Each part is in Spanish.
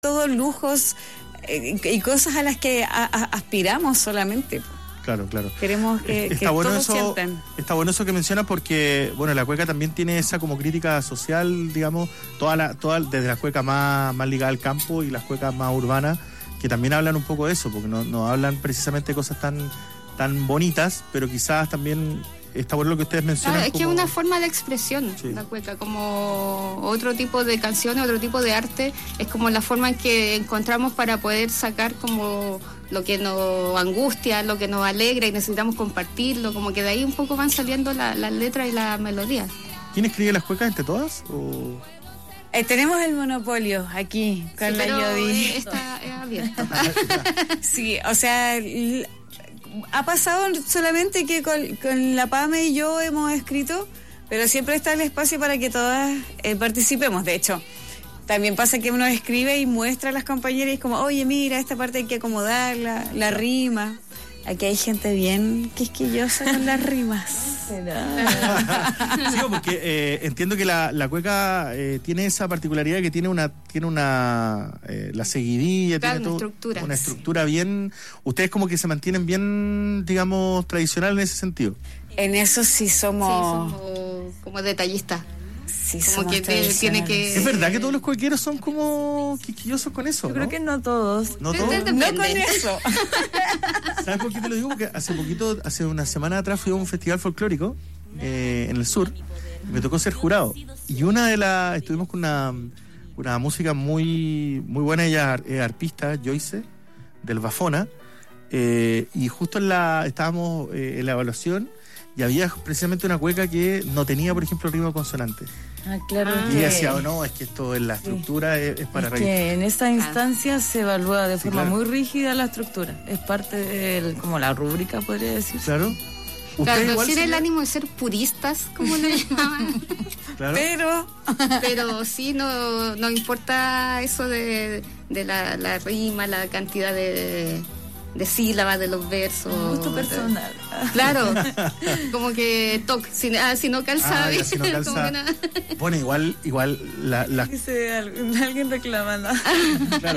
todos lujos y cosas a las que aspiramos solamente. Claro. Queremos que todos sientan. Está bueno eso que mencionas porque, bueno, la cueca también tiene esa como crítica social, digamos, desde la cueca más ligada al campo y las cuecas más urbanas, que también hablan un poco de eso, porque no hablan precisamente de cosas tan bonitas, pero quizás también está bueno lo que ustedes mencionan. Es que es una forma de expresión, sí. La cueca, como otro tipo de canciones, otro tipo de arte, es como la forma en que encontramos para poder sacar como lo que nos angustia, lo que nos alegra y necesitamos compartirlo, como que de ahí un poco van saliendo las letras y las melodías. ¿Quién escribe las cuecas entre todas? Tenemos el monopolio aquí con la Yodi. Está abierto. Sí, o sea, ha pasado solamente que con la Pame y yo hemos escrito, pero siempre está el espacio para que todas participemos. De hecho, también pasa que uno escribe y muestra a las compañeras y es como, oye, mira, esta parte hay que acomodarla, la rima. Aquí hay gente bien quisquillosa con las rimas. Sí, porque entiendo que la cueca tiene esa particularidad que tiene la seguidilla, claro, tiene una estructura bien. Ustedes como que se mantienen bien, digamos, tradicional en ese sentido. En eso sí somos como detallistas. Sí, como que tiene que... ¿Es verdad que todos los cuequeros son como quisquillosos con eso? Yo creo que no todos. ¿No todos? No con eso. ¿Sabes por qué te lo digo? Porque hace una semana atrás fui a un festival folclórico en el sur y me tocó ser jurado. Y estuvimos con una música muy, muy buena, ella es arpista, Joyce, del Bafona, y justo estábamos en la evaluación y había precisamente una cueca que no tenía, por ejemplo, rima consonante. Claro. Y decía, no, es que esto en la estructura es para reír. Que en esta instancia se evalúa de forma muy rígida la estructura. Es parte de como la rúbrica, podría decir. Claro. Claro, tiene el ánimo de ser puristas, como le llamaban. Claro. Pero sí, no importa eso de la rima, la cantidad de sílabas de los versos. Gusto personal. Claro, como que si no calza, si no calza. Como que nada. Bueno, igual dice alguien reclamando. Claro,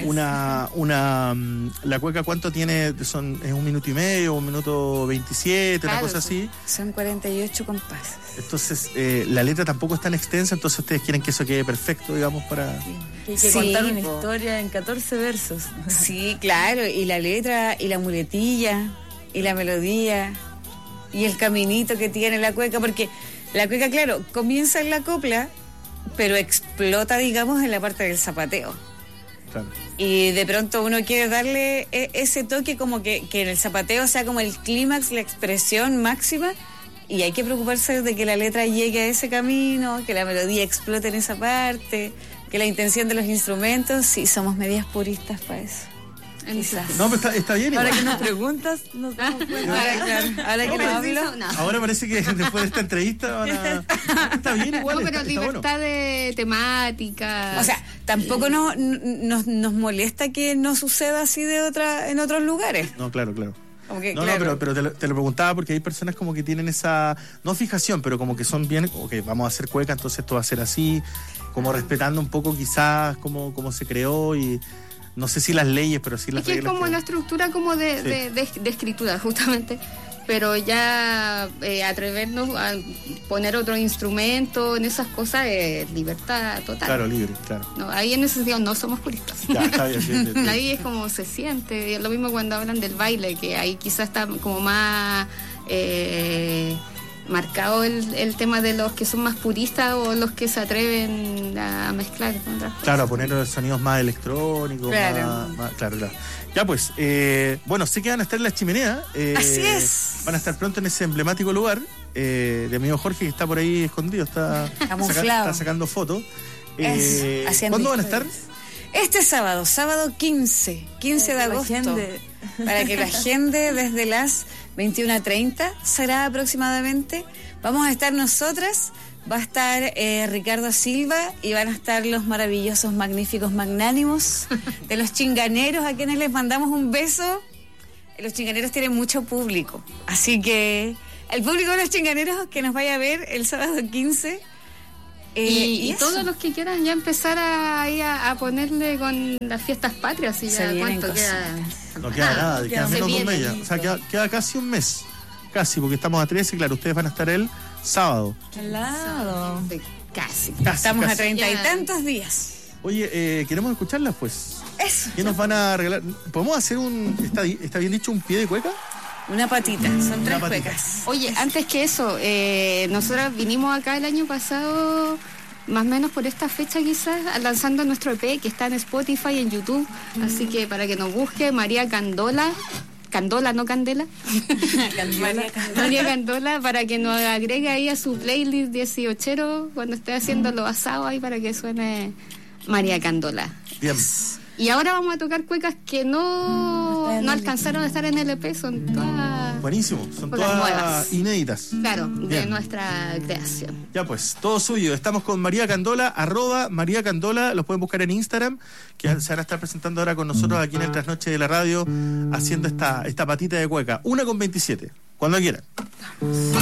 la cueca, ¿cuánto tiene? ¿Es 1 minuto y medio, 1 minuto 27, claro, una cosa así? Son 48 compases. Entonces, la letra tampoco es tan extensa, entonces ustedes quieren que eso quede perfecto, digamos, para... Sí. Hay que contar una historia en 14 versos. Sí, claro, y la letra, y la muletilla, y la melodía, y el caminito que tiene la cueca, porque la cueca, claro, comienza en la copla, pero explota, digamos, en la parte del zapateo. Claro. Y de pronto uno quiere darle ese toque como que en el zapateo sea como el clímax, la expresión máxima, y hay que preocuparse de que la letra llegue a ese camino, que la melodía explote en esa parte, que la intención de los instrumentos, sí, somos medias puristas para eso. Quizás. No, pero está bien. Ahora que nos preguntas, nos damos cuenta. Ahora que nos hablo. Ahora parece que después de esta entrevista está bien igual. No, pero libertad bueno. de temática. O sea, tampoco nos molesta que no suceda así en otros lugares. No, claro. Okay, no, claro. pero te lo preguntaba porque hay personas como que tienen esa, no fijación, pero como que son bien, vamos a hacer cueca, entonces esto va a ser así, como respetando un poco quizás cómo se creó y no sé si las leyes, pero sí las reglas. Es que es como una estructura como de escritura, justamente, pero ya atrevernos a poner otro instrumento en esas cosas es libertad total. Claro, libre, claro. No, ahí en ese sentido no somos puristas. Ya, está bien, sí. Ahí es como se siente, es lo mismo cuando hablan del baile, que ahí quizás está como más marcado el tema de los que son más puristas o los que se atreven a mezclar con otras cosas. Claro, a poner sonidos más electrónicos. Claro. Claro. Ya pues, bueno, sé que van a estar en la chimenea. Así es. Van a estar pronto en ese emblemático lugar de amigo Jorge, que está por ahí escondido, está sacando fotos. ¿Cuándo van a estar? Este sábado 15 de agosto, para que la agende desde las 21:30 será aproximadamente. Vamos a estar nosotras, va a estar Ricardo Silva y van a estar los maravillosos, magníficos, magnánimos de los Chinganeros, a quienes les mandamos un beso. Los Chinganeros tienen mucho público, así que el público de los Chinganeros que nos vaya a ver el sábado 15, Y todos los que quieran ya empezar a ponerle con las fiestas patrias. Y ya ¿cuánto queda? No queda nada, queda menos de un mes ya. O sea, queda casi un mes. Casi, porque estamos a 13, claro, ustedes van a estar el sábado. Al lado. Casi. Estamos a 30 y tantos días. Oye, queremos escucharlas, pues. Eso. ¿Qué nos van a regalar? ¿Podemos hacer está bien dicho, un pie de cueca? Una patita, son 3 cuecas. Oye, antes que eso, nosotros vinimos acá el año pasado, más o menos por esta fecha quizás, lanzando nuestro EP que está en Spotify, en YouTube. Así que para que nos busque, María Candola. Candola, no Candela. María Candola, para que nos agregue ahí a su playlist 18 cuando esté haciendo los asados ahí, para que suene María Candola. Bien. Y ahora vamos a tocar cuecas que no alcanzaron a estar en el EP, son todas... Buenísimo, son todas nuevas, inéditas. Claro, de nuestra creación. Ya pues, todo suyo. Estamos con María Candola, @María Candola, los pueden buscar en Instagram, que se van a estar presentando ahora con nosotros aquí en el Trasnoche de la Radio, haciendo esta patita de cueca. 1:27, cuando quieran.